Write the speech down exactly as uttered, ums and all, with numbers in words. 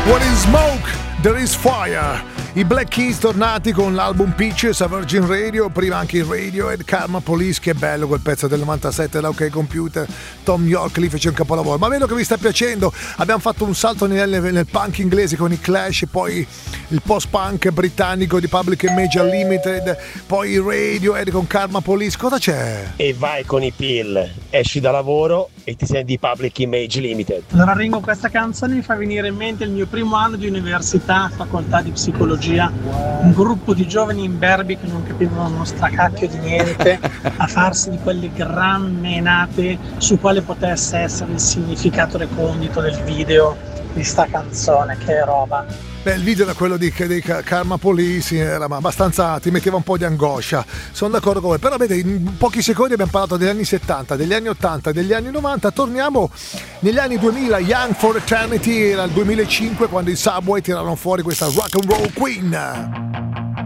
What is smoke? There is fire. I Black Keys tornati con l'album Peaches a Virgin Radio, prima anche il Radiohead, Karma Police, che bello quel pezzo del novantasette da OK Computer, Tom York lì fece un capolavoro, ma vedo che vi sta piacendo. Abbiamo fatto un salto nel, nel punk inglese con i Clash, poi il post-punk britannico di Public Image Unlimited, poi il Radiohead con Karma Police. Cosa c'è? E vai con i Pill, esci da lavoro e ti senti Public Image Limited. Allora Ringo, questa canzone mi fa venire in mente il mio primo anno di università, facoltà di psicologia, un gruppo di giovani imberbi che non capivano uno stracacchio di niente a farsi di quelle gran menate su quale potesse essere il significato recondito del video di sta canzone. Che roba. Beh, il video era quello di, di Karma Police, era abbastanza, ti metteva un po' di angoscia, sono d'accordo con voi, però vedi, in pochi secondi abbiamo parlato degli anni settanta, degli anni ottanta, degli anni novanta, torniamo negli anni duemila. Young for Eternity era il duemilacinque, quando i Subway tirarono fuori questa Rock and Roll Queen.